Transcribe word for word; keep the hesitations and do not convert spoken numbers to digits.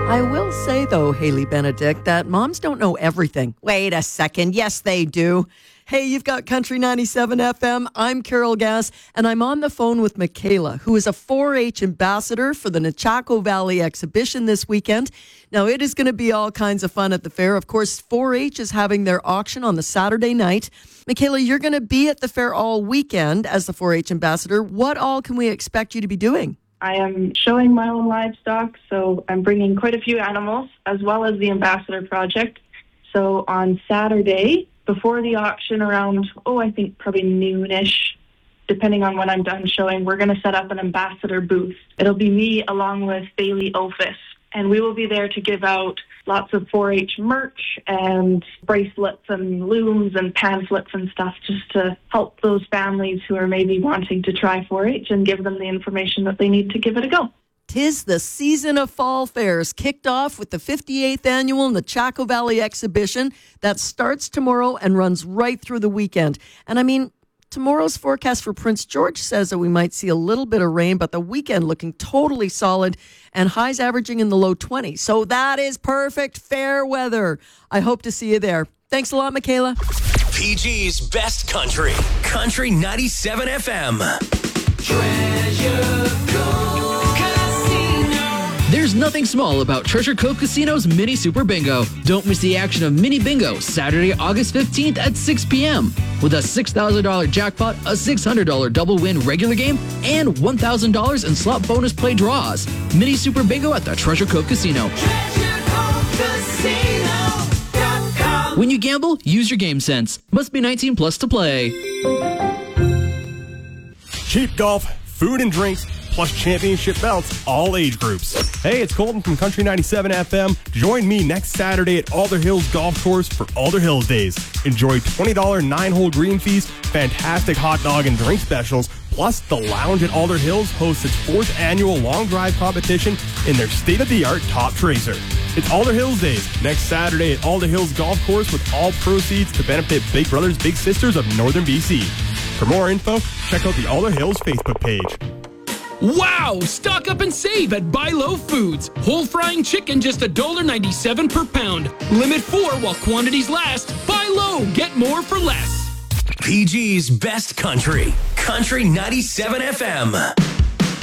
I will say, though, Haley Benedict, that moms don't know everything. Wait a second. Yes, they do. Hey, you've got Country ninety-seven F M. I'm Carol Gass, and I'm on the phone with Michaela, who is a four H ambassador for the Nechako Valley exhibition this weekend. Now, it is going to be all kinds of fun at the fair. Of course, four H is having their auction on the Saturday night. Michaela, you're going to be at the fair all weekend as the four H ambassador. What all can we expect you to be doing? I am showing my own livestock, so I'm bringing quite a few animals, as well as the Ambassador Project. So on Saturday, before the auction around, oh, I think probably noonish, depending on when I'm done showing, we're going to set up an ambassador booth. It'll be me along with Bailey Ophis, and we will be there to give out lots of four H merch and bracelets and looms and pamphlets and stuff, just to help those families who are maybe wanting to try four H and give them the information that they need to give it a go. Tis the season of fall fairs, kicked off with the fifty-eighth annual Nechako Valley exhibition that starts tomorrow and runs right through the weekend. And I mean, tomorrow's forecast for Prince George says that we might see a little bit of rain, but the weekend looking totally solid and highs averaging in the low twenties. So that is perfect fair weather. I hope to see you there. Thanks a lot, Michaela. P G's Best Country. Country ninety-seven F M. Treasure Cove Casino. There's nothing small about Treasure Cove Casino's Mini Super Bingo. Don't miss the action of Mini Bingo Saturday, August fifteenth at six p.m. with a six thousand dollars jackpot, a six hundred dollars double win regular game, and one thousand dollars in slot bonus play draws. Mini Super Bingo at the Treasure Cove Casino. Treasure Cove Casino dot com. When you gamble, use your game sense. Must be nineteen plus to play. Cheap golf, food and drinks, plus championship belts, all age groups. Hey, it's Colton from Country ninety-seven F M. Join me next Saturday at Alder Hills Golf Course for Alder Hills Days. Enjoy twenty dollars nine-hole green fees, fantastic hot dog and drink specials, plus the Lounge at Alder Hills hosts its fourth annual long drive competition in their state-of-the-art Top Tracer. It's Alder Hills Days next Saturday at Alder Hills Golf Course, with all proceeds to benefit Big Brothers Big Sisters of Northern B C. For more info, check out the Alder Hills Facebook page. Wow! Stock up and save at Buy Low Foods. Whole frying chicken just one dollar ninety-seven per pound. Limit four while quantities last. Buy low, get more for less. P G's Best Country. Country ninety-seven F M.